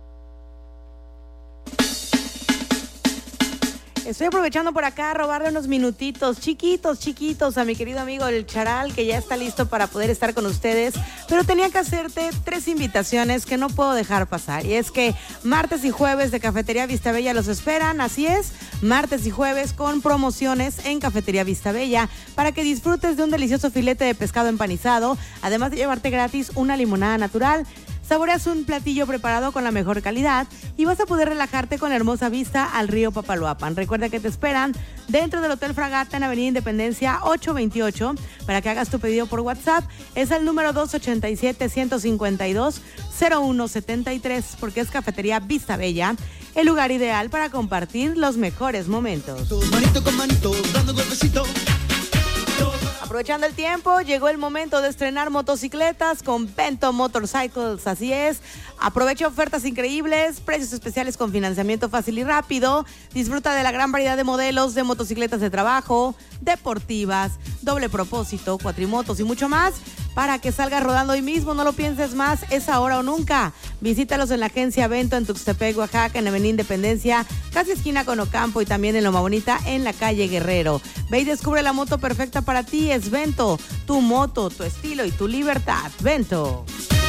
Estoy aprovechando por acá a robarle unos minutitos chiquitos, chiquitos a mi querido amigo El Charal, que ya está listo para poder estar con ustedes, pero tenía que hacerte tres invitaciones que no puedo dejar pasar. Y es que martes y jueves de Cafetería Vista Bella los esperan, así es, martes y jueves con promociones en Cafetería Vista Bella para que disfrutes de un delicioso filete de pescado empanizado, además de llevarte gratis una limonada natural. Saboreas un platillo preparado con la mejor calidad y vas a poder relajarte con la hermosa vista al río Papaloapan. Recuerda que te esperan dentro del Hotel Fragata en Avenida Independencia ocho veintiocho para que hagas tu pedido por WhatsApp. Es el número dos ochenta y siete, ciento cincuenta y dos, cero uno setenta y tres, porque es Cafetería Vista Bella, el lugar ideal para compartir los mejores momentos. Manito con manito, dando golpecito. Aprovechando el tiempo, llegó el momento de estrenar motocicletas con Bento Motorcycles, así es. Aprovecha ofertas increíbles, precios especiales con financiamiento fácil y rápido. Disfruta de la gran variedad de modelos de motocicletas de trabajo, deportivas, doble propósito, cuatrimotos y mucho más. Para que salgas rodando hoy mismo, no lo pienses más, es ahora o nunca. Visítalos en la agencia Bento en Tuxtepec, Oaxaca, en Avenida Independencia, casi esquina con Ocampo, y también en Loma Bonita, en la calle Guerrero. Ve y descubre la moto perfecta para ti, es Bento, tu moto, tu estilo y tu libertad. Bento.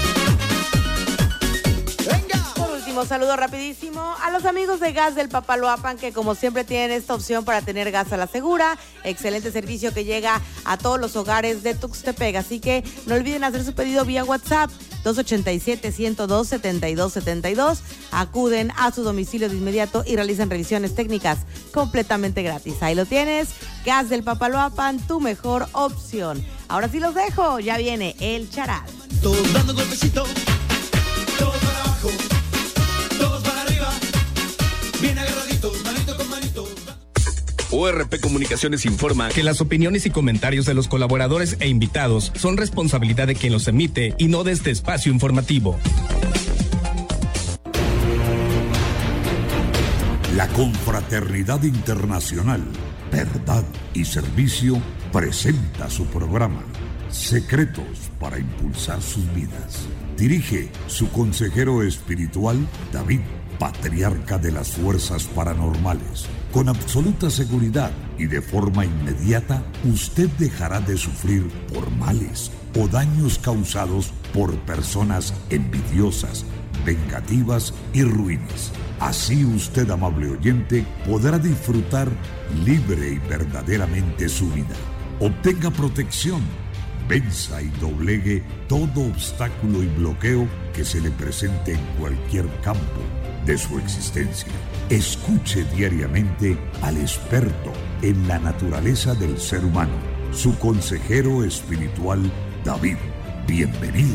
Saludo rapidísimo a los amigos de Gas del Papaloapan, que como siempre tienen esta opción para tener gas a la segura. Excelente servicio que llega a todos los hogares de Tuxtepec, así que no olviden hacer su pedido vía WhatsApp dos ochenta y siete, ciento dos, setenta y dos setenta y dos. Acuden a su domicilio de inmediato y realizan revisiones técnicas completamente gratis. Ahí lo tienes, Gas del Papaloapan, tu mejor opción. Ahora sí los dejo, ya viene El Charal. Todos dando golpecito, todos para abajo, todos para arriba, bien agarraditos, manito con manito. O R P Comunicaciones informa que las opiniones y comentarios de los colaboradores e invitados son responsabilidad de quien los emite y no de este espacio informativo. La Confraternidad Internacional, Verdad y Servicio presenta su programa Secretos para Impulsar Sus Vidas. Dirige su consejero espiritual, David, patriarca de las fuerzas paranormales. Con absoluta seguridad y de forma inmediata, usted dejará de sufrir por males o daños causados por personas envidiosas, vengativas y ruines. Así usted, amable oyente, podrá disfrutar libre y verdaderamente su vida. Obtenga protección, venza y doblegue todo obstáculo y bloqueo que se le presente en cualquier campo de su existencia. Escuche diariamente al experto en la naturaleza del ser humano, su consejero espiritual, David. Bienvenidos.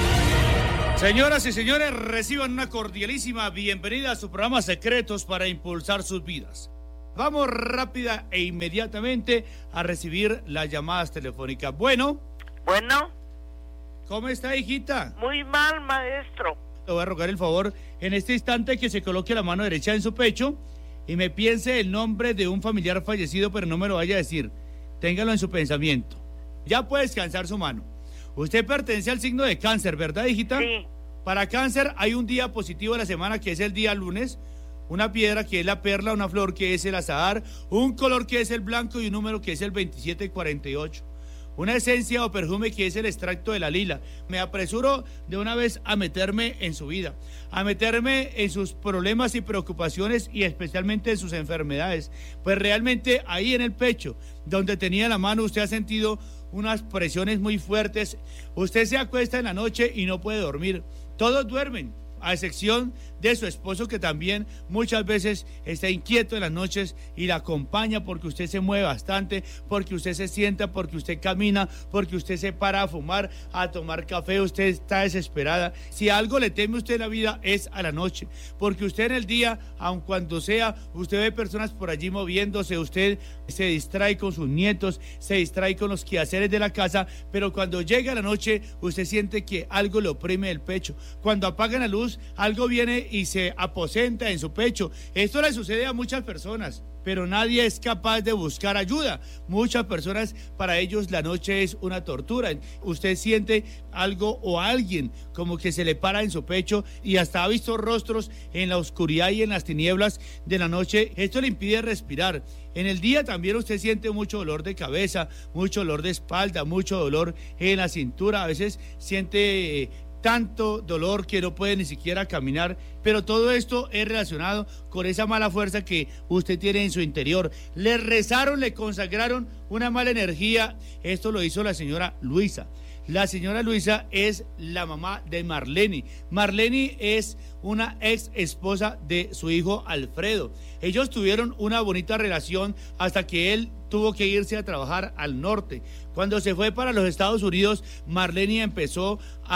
Señoras y señores, reciban una cordialísima bienvenida a su programa Secretos para Impulsar Sus Vidas. Vamos rápida e inmediatamente a recibir las llamadas telefónicas. Bueno. Bueno. ¿Cómo está, hijita? Muy mal, maestro. Le voy a rogar el favor en este instante que se coloque la mano derecha en su pecho y me piense el nombre de un familiar fallecido, pero no me lo vaya a decir. Téngalo en su pensamiento. Ya puede descansar su mano. Usted pertenece al signo de Cáncer, ¿verdad, hijita? Sí. Para Cáncer hay un día positivo de la semana que es el día lunes, una piedra que es la perla, una flor que es el azahar, un color que es el blanco y un número que es el veintisiete cuarenta y ocho. Una esencia o perfume que es el extracto de la lila. Me apresuro de una vez a meterme en su vida, a meterme en sus problemas y preocupaciones y especialmente en sus enfermedades. Pues realmente ahí en el pecho, donde tenía la mano, usted ha sentido unas presiones muy fuertes. Usted se acuesta en la noche y no puede dormir. Todos duermen, a excepción de su esposo, que también muchas veces está inquieto en las noches y la acompaña porque usted se mueve bastante, porque usted se sienta, porque usted camina, porque usted se para a fumar, a tomar café. Usted está desesperada. Si algo le teme usted en la vida es a la noche, porque usted en el día, aun cuando sea, usted ve personas por allí moviéndose, usted se distrae con sus nietos, se distrae con los quehaceres de la casa, pero cuando llega la noche, usted siente que algo le oprime el pecho. Cuando apagan la luz, algo viene y se aposenta en su pecho. Esto le sucede a muchas personas, pero nadie es capaz de buscar ayuda. Muchas personas, para ellos la noche es una tortura. Usted siente algo o alguien como que se le para en su pecho y hasta ha visto rostros en la oscuridad y en las tinieblas de la noche. Esto le impide respirar. En el día también usted siente mucho dolor de cabeza, mucho dolor de espalda, mucho dolor en la cintura. A veces siente tanto dolor que no puede ni siquiera caminar, pero todo esto es relacionado con esa mala fuerza que usted tiene en su interior. Le rezaron, le consagraron una mala energía. Esto lo hizo la señora Luisa. La señora Luisa es la mamá de Marlene. Marlene es una ex esposa de su hijo Alfredo. Ellos tuvieron una bonita relación hasta que él tuvo que irse a trabajar al norte. Cuando se fue para los Estados Unidos, Marlene empezó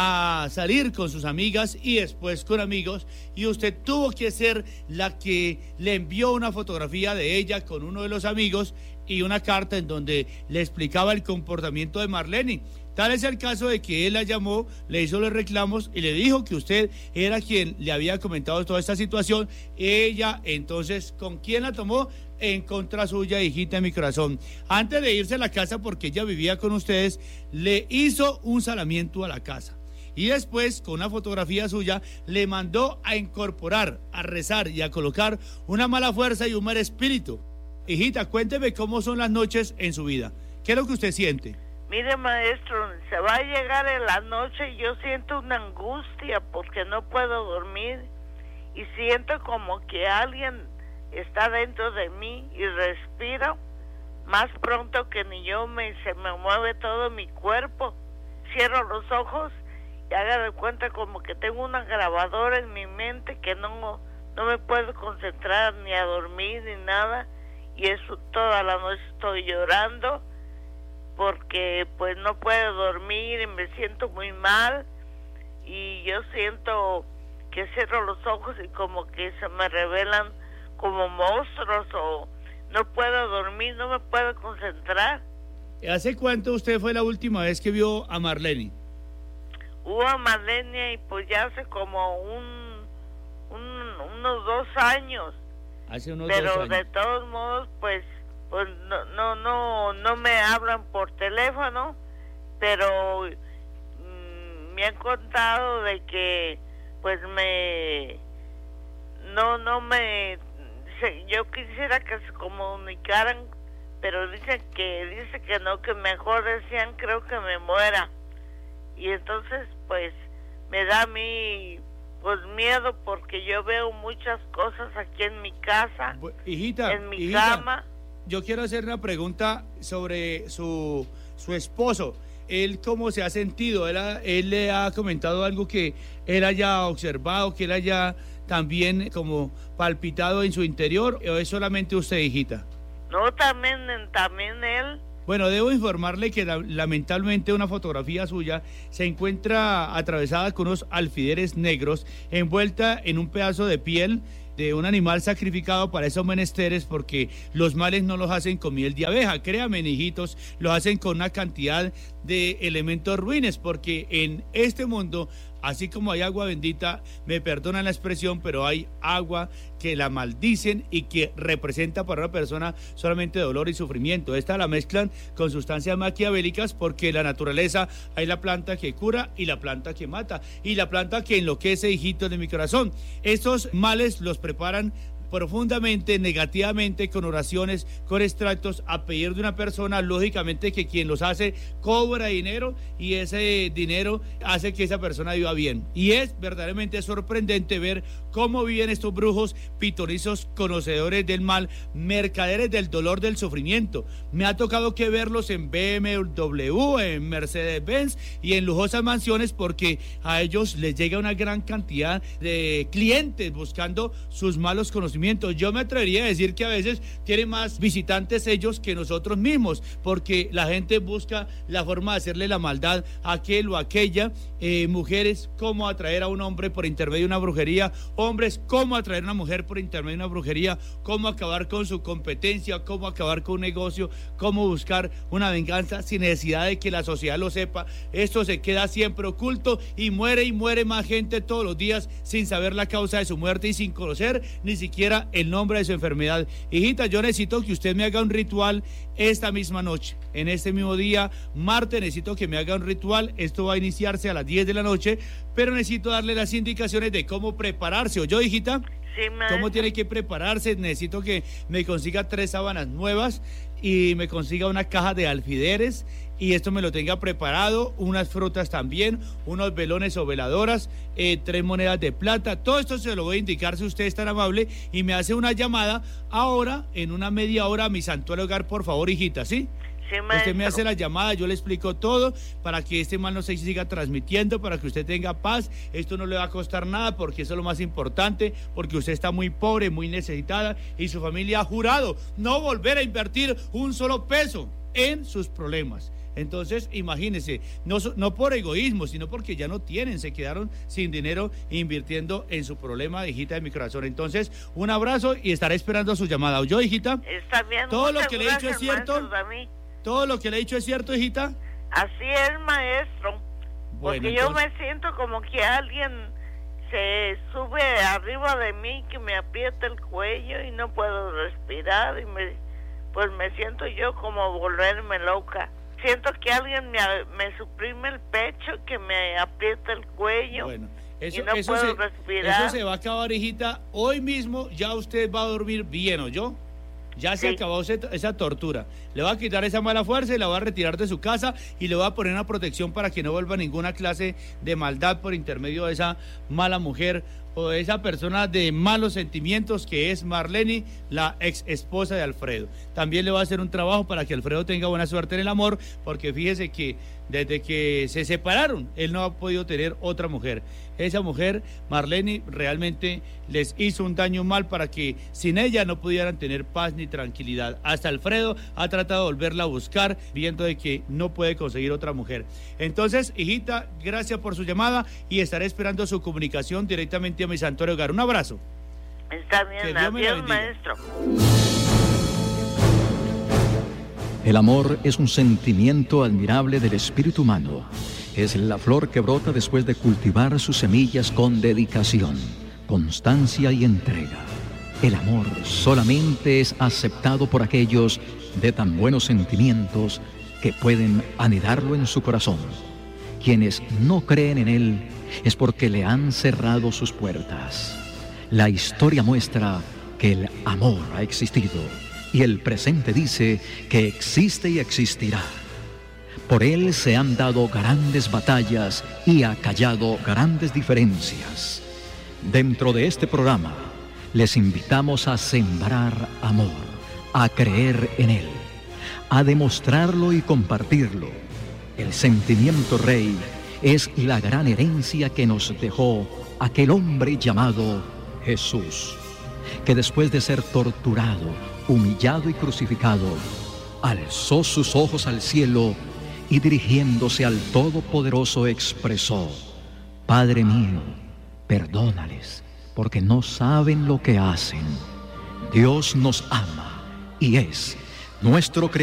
a salir con sus amigas y después con amigos, y usted tuvo que ser la que le envió una fotografía de ella con uno de los amigos y una carta en donde le explicaba el comportamiento de Marlene. Tal es el caso de que él la llamó, le hizo los reclamos y le dijo que usted era quien le había comentado toda esta situación. Ella, entonces, ¿con quién la tomó? En contra suya, hijita de mi corazón. Antes de irse a la casa, porque ella vivía con ustedes, le hizo un salamiento a la casa. Y después, con una fotografía suya, le mandó a incorporar, a rezar y a colocar una mala fuerza y un mal espíritu. Hijita, cuénteme cómo son las noches en su vida. ¿Qué es lo que usted siente? Mire, maestro, se va a llegar en la noche y yo siento una angustia porque no puedo dormir y siento como que alguien está dentro de mí y respiro más pronto que ni yo, me se me mueve todo mi cuerpo. Cierro los ojos y haga de cuenta como que tengo una grabadora en mi mente que no, no me puedo concentrar ni a dormir ni nada, y eso toda la noche estoy llorando porque pues no puedo dormir y me siento muy mal, y yo siento que cierro los ojos y como que se me revelan como monstruos, o no puedo dormir, no me puedo concentrar. ¿Hace cuánto usted fue la última vez que vio a Marlene? Hubo a Marlene y pues ya hace como un, un unos dos años, Hace unos pero dos años. de todos modos, pues, pues no, no, no, no me hablan por teléfono, pero mmm, me han contado de que, pues me, no, no me, yo quisiera que se comunicaran, pero dicen que, dice que no, que mejor decían, creo que me muera, y entonces, pues, me da a mí, pues, miedo, porque yo veo muchas cosas aquí en mi casa, hijita, en mi hijita, cama. Yo quiero hacer una pregunta sobre su, su esposo. Él, ¿cómo se ha sentido? Él, ha, él le ha comentado algo que él haya observado, que él haya también como palpitado en su interior, ¿o es solamente usted, hijita? No, también, también él. Bueno, debo informarle que la, lamentablemente una fotografía suya se encuentra atravesada con unos alfileres negros, envuelta en un pedazo de piel de un animal sacrificado para esos menesteres, porque los males no los hacen con miel de abeja, créanme, hijitos, los hacen con una cantidad de elementos ruines, porque en este mundo, así como hay agua bendita, me perdonan la expresión, pero hay agua que la maldicen y que representa para una persona solamente dolor y sufrimiento. Esta la mezclan con sustancias maquiavélicas, porque la naturaleza hay la planta que cura y la planta que mata y la planta que enloquece, hijitos de mi corazón. Estos males los preparan profundamente, negativamente, con oraciones, con extractos a pedir de una persona, lógicamente que quien los hace cobra dinero y ese dinero hace que esa persona viva bien. Y es verdaderamente sorprendente ver cómo viven estos brujos pitonizos, conocedores del mal, mercaderes del dolor, del sufrimiento. Me ha tocado que verlos en B M W, en Mercedes-Benz y en lujosas mansiones, porque a ellos les llega una gran cantidad de clientes buscando sus malos conocimientos. Yo me atrevería a decir que a veces tienen más visitantes ellos que nosotros mismos, porque la gente busca la forma de hacerle la maldad a aquel o aquella. Eh, mujeres, cómo atraer a un hombre por intermedio de una brujería. Hombres, cómo atraer a una mujer por intermedio de una brujería. Cómo acabar con su competencia, cómo acabar con un negocio, cómo buscar una venganza sin necesidad de que la sociedad lo sepa. Esto se queda siempre oculto y muere y muere más gente todos los días sin saber la causa de su muerte y sin conocer ni siquiera el nombre de su enfermedad. Hijita, yo necesito que usted me haga un ritual esta misma noche, en este mismo día, martes, necesito que me haga un ritual. Esto va a iniciarse a las diez de la noche, pero necesito darle las indicaciones de cómo prepararse. ¿Oyó, hijita? Sí, ¿Cómo tiene que prepararse? Necesito que me consiga tres sábanas nuevas y me consiga una caja de alfileres, y esto me lo tenga preparado, unas frutas también, unos velones o veladoras, eh, tres monedas de plata. Todo esto se lo voy a indicar si usted es tan amable y me hace una llamada ahora, en una media hora, a mi santuario hogar, por favor, hijita, ¿sí? Sí, usted me hace la llamada, yo le explico todo para que este mal no se siga transmitiendo, para que usted tenga paz. Esto no le va a costar nada, porque eso es lo más importante, porque usted está muy pobre, muy necesitada, y su familia ha jurado no volver a invertir un solo peso en sus problemas. Entonces, imagínense, no, no por egoísmo, sino porque ya no tienen, se quedaron sin dinero invirtiendo en su problema, hijita de mi corazón. Entonces, un abrazo y estaré esperando su llamada. ¿Oyó, hijita? Está bien. Todo lo muchas que le he dicho es gracias, cierto. maestro. Todo lo que le he dicho es cierto, hijita. Así es, maestro. Bueno, porque yo entonces... me siento como que alguien se sube arriba de mí, que me aprieta el cuello y no puedo respirar, y me, pues me siento yo como volverme loca. Siento que alguien me, me suprime el pecho, que me aprieta el cuello. Bueno, eso, y no eso, puedo se, respirar. eso se va a acabar, hijita. Hoy mismo ya usted va a dormir bien, ¿oyó? Ya se Sí. acabó ese- esa tortura. Le va a quitar esa mala fuerza y la va a retirar de su casa, y le va a poner una protección para que no vuelva ninguna clase de maldad por intermedio de esa mala mujer o de esa persona de malos sentimientos que es Marlene, la ex esposa de Alfredo. También le va a hacer un trabajo para que Alfredo tenga buena suerte en el amor, porque fíjese que desde que se separaron, él no ha podido tener otra mujer. Esa mujer, Marlene, realmente les hizo un daño mal para que sin ella no pudieran tener paz ni tranquilidad. Hasta Alfredo ha tratado de volverla a buscar, viendo de que no puede conseguir otra mujer. Entonces, hijita, gracias por su llamada y estaré esperando su comunicación directamente a mi santuario hogar. Un abrazo. Está Que bien, Dios me la adiós, bendiga. maestro. El amor es un sentimiento admirable del espíritu humano. Es la flor que brota después de cultivar sus semillas con dedicación, constancia y entrega. El amor solamente es aceptado por aquellos de tan buenos sentimientos que pueden anidarlo en su corazón. Quienes no creen en él es porque le han cerrado sus puertas. La historia muestra que el amor ha existido y el presente dice que existe y existirá. Por él se han dado grandes batallas y ha callado grandes diferencias. Dentro de este programa, les invitamos a sembrar amor, a creer en él, a demostrarlo y compartirlo. El sentimiento rey es la gran herencia que nos dejó aquel hombre llamado Jesús, que después de ser torturado, humillado y crucificado, alzó sus ojos al cielo y dirigiéndose al Todopoderoso expresó: Padre mío, perdónales, porque no saben lo que hacen. Dios nos ama y es nuestro creador.